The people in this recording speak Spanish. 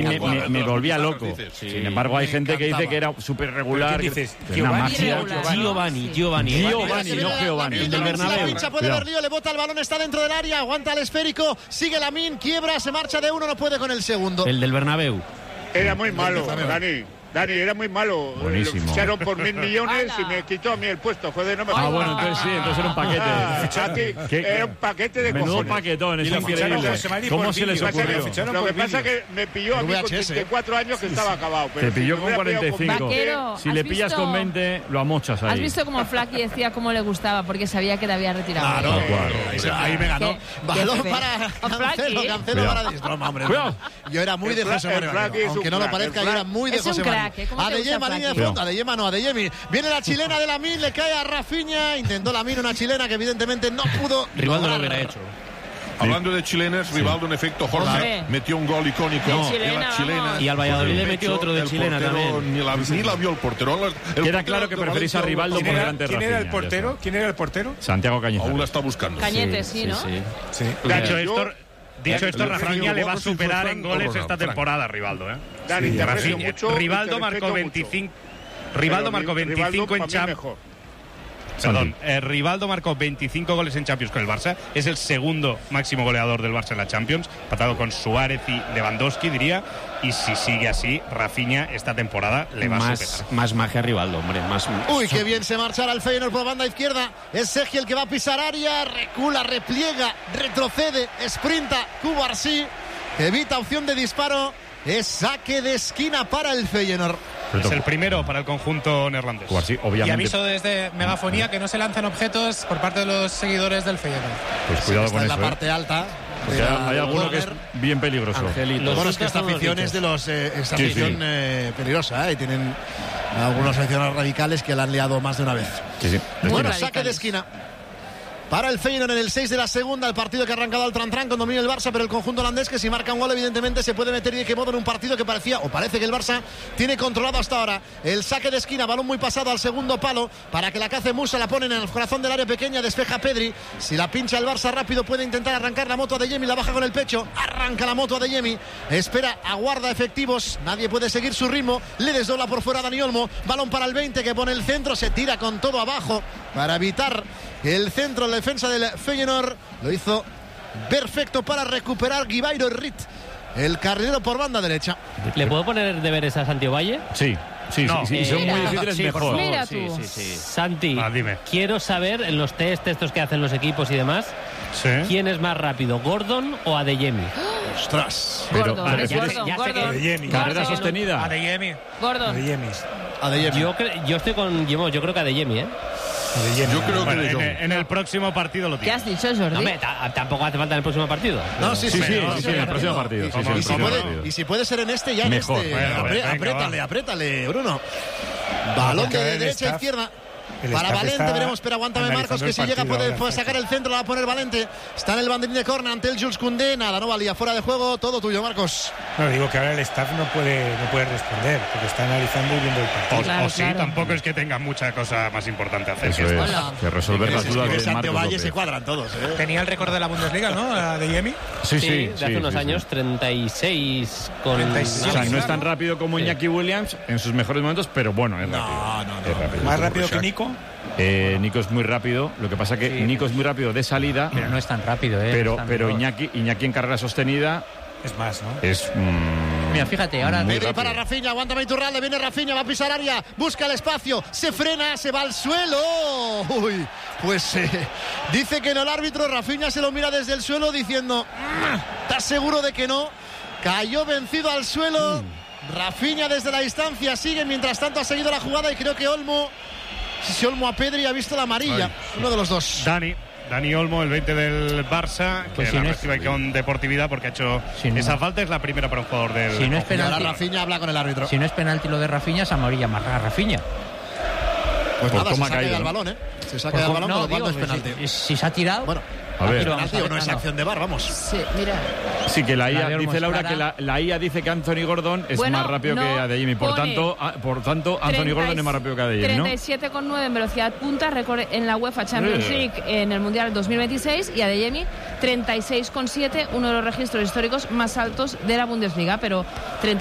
me volvía loco. Sin embargo, hay gente que dice que era súper regular. ¿Quién dices? Giovanni, no Giovanni. El del Bernabéu. La pincha, puede ver lío, le bota el balón, está dentro del área, aguanta el esférico, sigue Lamine, quiebra, se marcha de uno, no puede con el segundo. El del Bernabéu. Era muy malo, Dani, era muy malo. Buenísimo. Lo ficharon por 1.000 millones y me quitó a mí el puesto. Joder, no me bueno, entonces era un paquete. Era un paquete de menudo cojones. paquetón, es increíble. ¿Cómo se les ocurrió? Lo que pasa es que me pilló a mí con 34 años que estaba acabado. Te pilló con 45. Vaquero, si le pillas con 20, lo amochas ahí. ¿Has visto cómo Flaky decía cómo le gustaba? Porque sabía que le había retirado. Ahí me ganó. Balón para Cancelo para... Broma, hombre. Yo era muy de José María. Aunque no lo parezca, yo era muy de José María. Adeyemi, línea de fondo. Adeyemi. Viene la chilena de Lamine, le cae a Rafinha. Intentó Lamine una chilena que evidentemente no pudo. Rivaldo lo hubiera hecho. Hablando de chilenas, Rivaldo en efecto, Jorge, metió un gol icónico en la chilena. Y al Valladolid le metió otro de chilena también. Ni la vio el portero. Queda claro que preferís a Rivaldo por delante de Rafinha. ¿Quién era el portero? Santiago Cañete. Aún la está buscando. Cañete, sí, ¿no? Sí. Dicho esto, Rafinha le va a superar en goles esta temporada a Rivaldo. Dani, te aprecio mucho. Rivaldo marcó 25. Rivaldo marcó 25 en Champions. Perdón, Rivaldo marcó 25 goles en Champions con el Barça. Es el segundo máximo goleador del Barça en la Champions, empatado con Suárez y Lewandowski, diría. Y si sigue así, Rafinha esta temporada le va a superar. Más magia a Rivaldo, hombre. Uy, qué bien se marchará el Feyenoord por banda izquierda. Es Sergi el que va a pisar área. Recula, repliega, retrocede, sprinta. Cubarsí evita opción de disparo. Es saque de esquina para el Feyenoord. Es el primero para el conjunto neerlandés. Sí, obviamente. Y aviso desde Megafonía que no se lancen objetos por parte de los seguidores del Feyenoord. Pues cuidado con eso. En la parte alta. Porque hay alguno que es bien peligroso. Bueno, es que esta afición es de los... esta afición peligrosa, y tienen algunos aficionados radicales que la han liado más de una vez. Bueno, saque de esquina para el Feyenoord en el 6 de la segunda, el partido que ha arrancado al tran-tran con dominio del Barça, pero el conjunto holandés que si marca un gol evidentemente se puede meter y de qué modo en un partido que parecía, o parece que el Barça tiene controlado hasta ahora. El saque de esquina, balón muy pasado al segundo palo para que la cace Musa, la ponen en el corazón del área pequeña, despeja Pedri. Si la pincha el Barça rápido puede intentar arrancar la moto a Adeyemi, la baja con el pecho, arranca la moto a Adeyemi, espera, aguarda efectivos, nadie puede seguir su ritmo, le desdobla por fuera a Dani Olmo, balón para el 20 que pone el centro, se tira con todo abajo para evitar el centro en la defensa del Feyenoord. Lo hizo perfecto para recuperar Guibairo Rit, el carrilero por banda derecha. ¿Le puedo poner deberes a Santi Valle? Sí. Sí, son muy difíciles, mejor. Mira tú. Santi, dime. Quiero saber en los estos que hacen los equipos y demás, ¿quién es más rápido, Gordon o Adeyemi? ¡Ostras! Gordon. Carrera sostenida. Adeyemi. Gordon. Yo estoy con Guimó, yo creo que Adeyemi, Yo creo que en el próximo partido lo tiene. ¿Qué has dicho, Jordi? No, tampoco hace falta en el próximo partido. No, Sí, en el próximo partido. Y si puede ser en este, ya mejor. En este. Apriétale, Bruno. Balón de derecha a izquierda. Para Valente veremos, pero aguántame Marcos, que si llega puede sacar el centro, la va a poner Valente. Está en el banderín de córner ante el Jules Koundé, nada, no valía, fuera de juego, todo tuyo, Marcos. No, digo que ahora el staff no puede responder, porque está analizando y viendo el partido. Tampoco es que tenga mucha cosa más importante a hacer. Eso es, que resolver las dudas de Marcos Valle López. Se cuadran todos. Tenía el récord de la Bundesliga, ¿no? Adeyemi. Sí, de hace unos años, 36 con... 36. O sea, no es tan rápido como Iñaki Williams en sus mejores momentos, pero bueno, es rápido. No. ¿Más rápido que Nico? Nico es muy rápido, lo que pasa que Nico es muy rápido de salida, pero no es tan rápido, pero Iñaki en carrera sostenida es más, ¿no? Es mira, fíjate, ahora para Rafinha, aguántame Iturralde, viene Rafinha, va a pisar área, busca el espacio, se frena, se va al suelo. Uy, pues dice que no el árbitro, Rafinha se lo mira desde el suelo diciendo, ¿estás seguro de que no? Cayó vencido al suelo. Rafinha desde la distancia sigue, mientras tanto ha seguido la jugada y creo que Olmo a Pedri ha visto la amarilla. Uno de los dos. Dani Olmo, el 20 del Barça, que la recibe con deportividad porque ha hecho esa falta. Es la primera para un jugador del... Si no es penalti, ahora Rafinha habla con el árbitro. Si no es penalti lo de Rafinha, es amarilla más a Rafinha. Pues nada, se saca el balón, Se saca el balón, con lo cual no es penalti. Si se ha tirado... Bueno, a ver. penalti o no es acción de VAR, vamos. Sí, mira. Sí, que la IA dice Laura que la IA dice que Anthony Gordon es más rápido que Adeyemi. Por tanto, Anthony Gordon es más rápido que Adeyemi, ¿no? 37,9 en velocidad punta, récord en la UEFA Champions League en el Mundial 2026, y Adeyemi 36,7, uno de los registros históricos más altos de la Bundesliga, pero